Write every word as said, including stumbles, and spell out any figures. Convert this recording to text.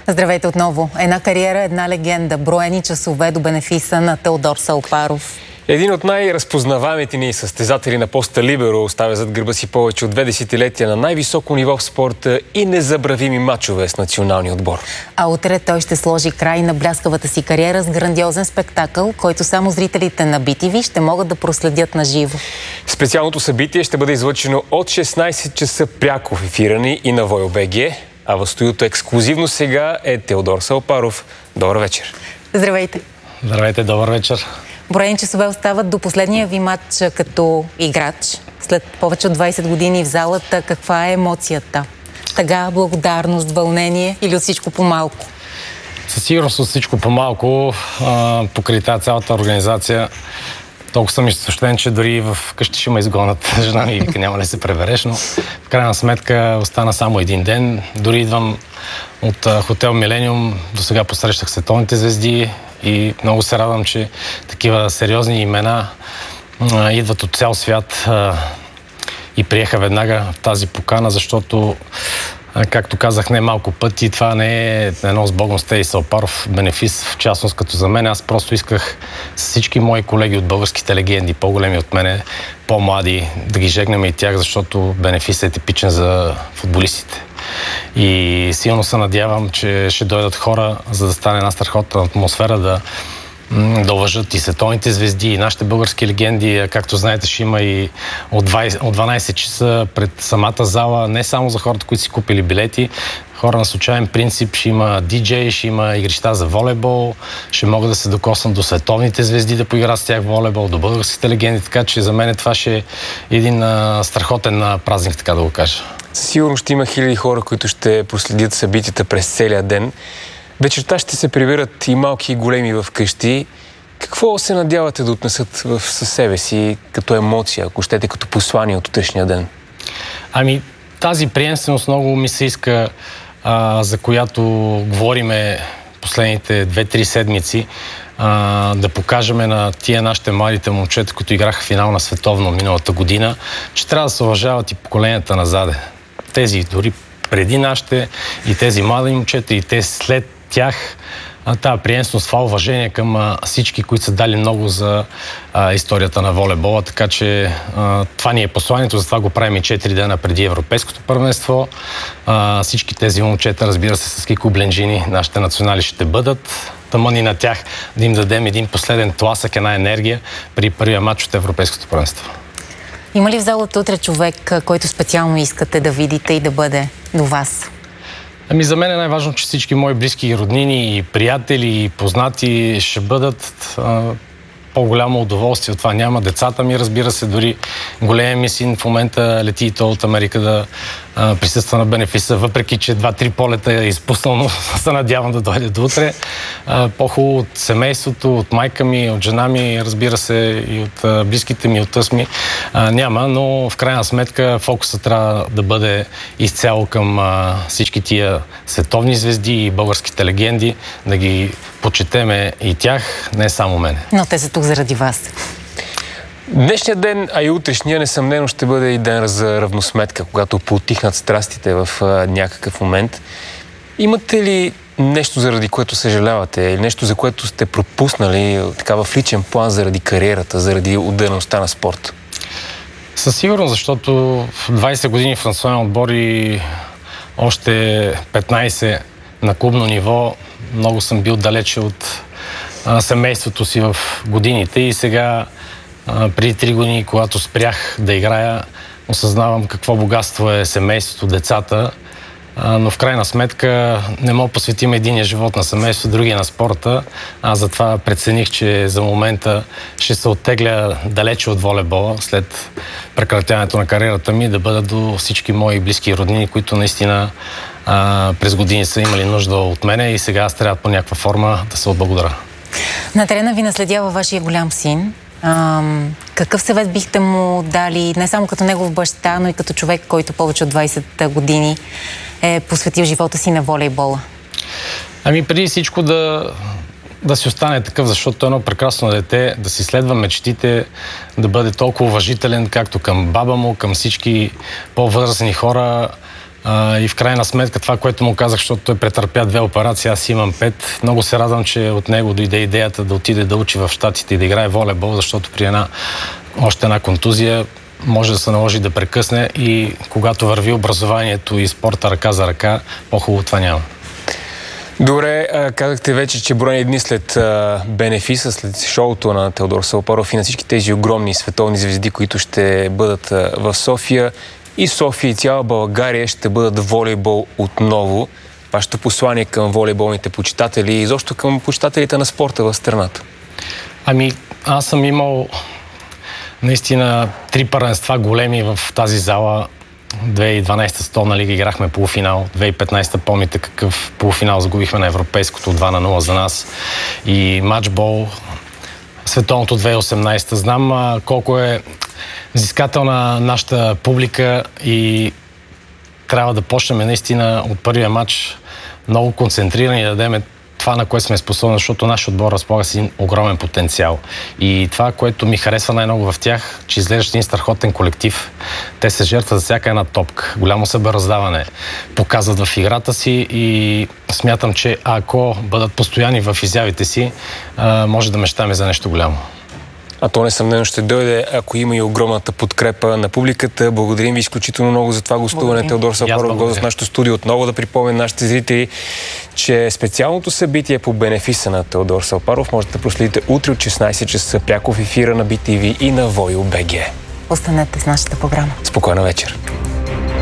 Здравейте отново. Една кариера, една легенда. Броени часове до бенефиса на Теодор Салпаров. Един от най-разпознаваемите ни състезатели на поста либеро оставя зад гърба си повече от две десетилетия на най-високо ниво в спорта и незабравими мачове с националния отбор. А утре той ще сложи край на бляскавата си кариера с грандиозен спектакъл, който само зрителите на би ти ви ще могат да проследят на живо. Специалното събитие ще бъде излъчено от шестнайсет часа пряко в ефира ни и на ВОЛ.БГ, а в студиото ексклюзивно сега е Теодор Салпаров. Добър вечер. Здравейте. Здравейте, добър вечер. Броени часове остават до последния ви матч като играч. След повече от двайсет години в залата, каква е емоцията? Тъга, благодарност, вълнение или от всичко по-малко? Със сигурност от всичко по-малко. Покрай тази цялата организация толкова съм изтощен, че дори в къщи ще ме изгонят. Жена ми вика, няма ли се пребереш, но в крайна сметка остана само един ден. Дори идвам от хотел Милениум, до сега посрещах световните звезди и много се радвам, че такива сериозни имена а, идват от цял свят а, и приеха веднага тази покана, защото, а, както казах не малко пъти, това не е едно с Богом сте и Салпаров бенефис, в частност като за мен. Аз просто исках с всички мои колеги от българските легенди, по-големи от мене, по-млади, да ги жегнем и тях, защото бенефис е типичен за футболистите. И силно се надявам, че ще дойдат хора, за да стане една страхотна атмосфера, да, да уважат и световните звезди, и нашите български легенди. Както знаете, ще има и от дванайсет часа пред самата зала, не само за хората, които си купили билети, хора на случайен принцип, ще има диджей, ще има игрища за волейбол, ще могат да се докоснат до световните звезди, да поиграят с тях волейбол, до българските легенди, така че за мен това ще е един а, страхотен а, празник, така да го кажа. Сигурно ще има хиляди хора, които ще проследят събитията през целия ден. Вечерта ще се прибират и малки и големи в къщи. Какво се надявате да отнесат със себе си като емоция, ако щете като послание от утрешния ден? Ами, тази приемственост много ми се иска, а, за която говориме последните две-три седмици, а, да покажем на тия нашите младите момчета, които играха финал на световно миналата година, че трябва да се уважават и поколенията назаде. Тези дори преди нашите, и тези млади момчета, и те след тях, тази приемственост, това уважение към а, всички, които са дали много за а, историята на волейбола, така че а, това ни е посланието, затова го правим и четири дена преди Европейското първенство. А, всички тези момчета, разбира се, с Кико Бленджини, нашите национали ще бъдат. Тъмън и на тях да им дадем един последен тласък, една енергия при първия матч от Европейското първенство. Има ли в залата утре човек, който специално искате да видите и да бъде до вас? Ами за мен е най-важно, че всички мои близки и роднини, и приятели, и познати ще бъдат. А, по-голямо удоволствие от това няма. Децата ми, разбира се, дори големия ми син в момента лети и той от Америка да а, присъства на бенефиса, въпреки че два-три полета е изпуснал, но се надявам да дойде до утре. А, по-хубаво от семейството, от майка ми, от жена ми, разбира се, и от а, близките ми, от тъс ми а, няма, но в крайна сметка фокусът трябва да бъде изцяло към а, всички тия световни звезди и българските легенди, да ги почетеме и тях, не само мене. Но те са тук заради вас. Днешният ден, а и утрешния, несъмнено ще бъде и ден за равносметка, когато поутихнат страстите в а, някакъв момент. Имате ли нещо, заради което съжалявате, или нещо, за което сте пропуснали така в личен план заради кариерата, заради отделността на спорт? Със сигурност, защото двайсет години в национален отбор и още петнайсет на клубно ниво, много съм бил далече от а, семейството си в годините и сега а, преди три години, когато спрях да играя, осъзнавам какво богатство е семейството, децата, а, но в крайна сметка не мога посветим единия живот на семейството, другия на спорта. Аз затова прецених, че за момента ще се оттегля далече от волейбола след прекратяването на кариерата ми, да бъда до всички мои близки и роднини, които наистина а, през години са имали нужда от мене и сега аз трябва по някаква форма да се отблагодаря. На терена ви наследява вашия голям син. А, какъв съвет бихте му дали, не само като негов баща, но и като човек, който повече от двайсет години е посветил живота си на волейбола? Ами преди всичко да, да си остане такъв, защото е едно прекрасно дете, да си следва мечтите, да бъде толкова уважителен, както към баба му, към всички по-възрастни хора, А, и в крайна сметка това, което му казах, защото той претърпя две операции, аз имам пет. Много се радвам, че от него дойде идеята да отиде да учи в Щатите и да играе волейбол, защото при една, още една контузия може да се наложи да прекъсне и когато върви образованието и спорта ръка за ръка, по-хубаво това няма. Добре, казахте вече, че броени дни след бенефиса, след шоуто на Теодор Салпаров и на всички тези огромни световни звезди, които ще бъдат в София, и София и цяла България ще бъдат волейбол отново. Вашето послание към волейболните почитатели и изобщо към почитателите на спорта в страната? Ами, аз съм имал наистина три първенства големи в тази зала. две хиляди и дванадесета Столна лига играхме полуфинал. две хиляди и петнадесета помните какъв полуфинал загубихме на европейското два на нула за нас. И матчбол, световното две хиляди и осемнадесета. Знам а, колко е взискателна нашата публика и трябва да почнем наистина от първия матч много концентрирани и да дадем това, на което сме способни, защото нашия отбор разполага с един огромен потенциал. И това, което ми харесва най-много в тях, че изглеждат един страхотен колектив. Те се жертват за всяка една топка. Голямо събраздаване показват в играта си и смятам, че ако бъдат постоянни в изявите си, може да мечтаме за нещо голямо. А то несъмнено ще дойде, ако има и огромната подкрепа на публиката. Благодарим ви изключително много за това гостуване. Теодор Салпаров, гост в нашото студио. Отново да припомня нашите зрители, че специалното събитие по бенефиса на Теодор Салпаров можете да проследите утре от шестнадесет часа пряко в ефира на би ти ви и на Войо точка би джи. Останете с нашата програма. Спокойна вечер.